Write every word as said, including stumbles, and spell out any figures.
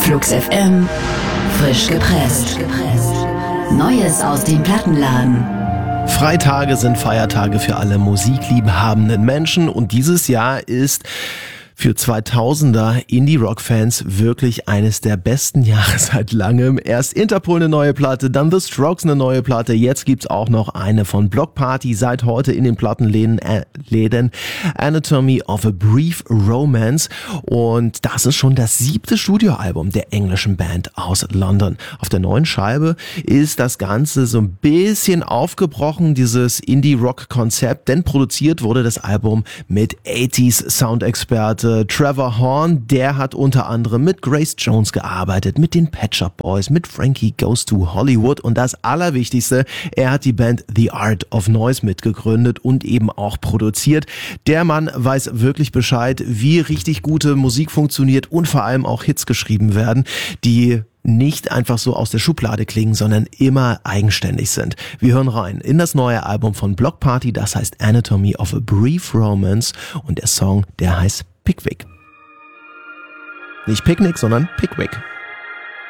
Flux F M, frisch gepresst. Neues aus dem Plattenladen. Freitage sind Feiertage für alle musikliebhabenden Menschen und dieses Jahr ist für zweitausender Indie-Rock-Fans wirklich eines der besten Jahre seit langem. Erst Interpol eine neue Platte, dann The Strokes eine neue Platte, jetzt gibt's auch noch eine von Bloc Party, seit heute in den Plattenläden, äh, Läden, Anatomy of a Brief Romance, und das ist schon das siebte Studioalbum der englischen Band aus London. Auf der neuen Scheibe ist das Ganze so ein bisschen aufgebrochen, dieses Indie-Rock-Konzept, denn produziert wurde das Album mit achtziger Soundexperte Trevor Horn. Der hat unter anderem mit Grace Jones gearbeitet, mit den Pet Shop Boys, mit Frankie Goes to Hollywood und das Allerwichtigste, er hat die Band The Art of Noise mitgegründet und eben auch produziert. Der Mann weiß wirklich Bescheid, wie richtig gute Musik funktioniert und vor allem auch Hits geschrieben werden, die nicht einfach so aus der Schublade klingen, sondern immer eigenständig sind. Wir hören rein in das neue Album von Bloc Party, das heißt Anatomy of a Brief Romance und der Song, der heißt Pickwick. Nicht Picknick, sondern Pickwick.